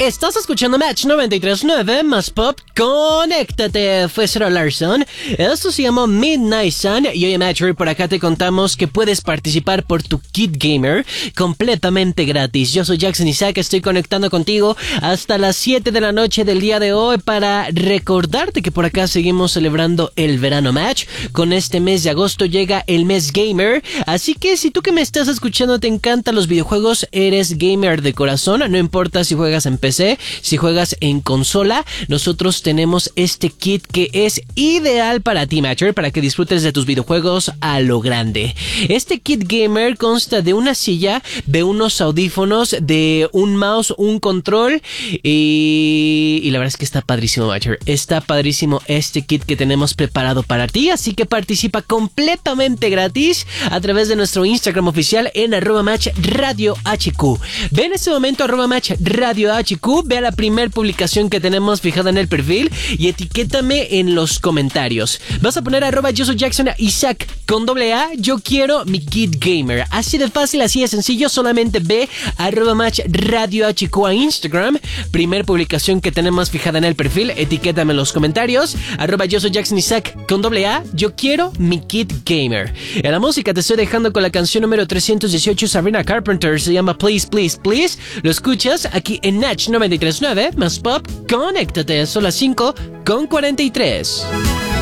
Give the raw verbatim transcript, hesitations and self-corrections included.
Estás escuchando Match noventa y tres punto nueve más Pop. Conéctate, fue Sarah Larson. Esto se llama Midnight Sun. Y hoy en Match por acá te contamos que puedes participar por tu Kit Gamer completamente gratis. Yo soy Jackson Isaac, estoy conectando contigo hasta las siete de la noche del día de hoy para recordarte que por acá seguimos celebrando el verano Match. Con este mes de agosto llega el mes gamer. Así que si tú que me estás escuchando te encantan los videojuegos, eres gamer de corazón, no importa si juegas en P C, si juegas en consola, nosotros tenemos este kit que es ideal para ti, Matcher, para que disfrutes de tus videojuegos a lo grande. Este kit gamer consta de una silla, de unos audífonos, de un mouse, un control y, y la verdad es que está padrísimo, Matcher. Está padrísimo este kit que tenemos preparado para ti, así que participa completamente gratis a través de nuestro Instagram oficial en arroba match radio hq. Ve en este momento arroba match radio hq, ve a la primer publicación que tenemos fijada en el perfil y etiquétame en los comentarios. Vas a poner arroba yo soy Jackson Isaac con doble A, yo quiero mi kit gamer. Así de fácil, así de sencillo, solamente ve arroba match radio hq a Instagram, primer publicación que tenemos fijada en el perfil, etiquétame en los comentarios, arroba yo soy Jackson Isaac con doble A, yo quiero mi kit gamer. En la música te estoy dejando con la canción número trescientos dieciocho, Sabrina Carpenter, se llama Please, Please, Please. Lo escuchas aquí en Natch noventa y tres punto nueve más Pop. Conéctate, son las cinco con cuarenta y tres.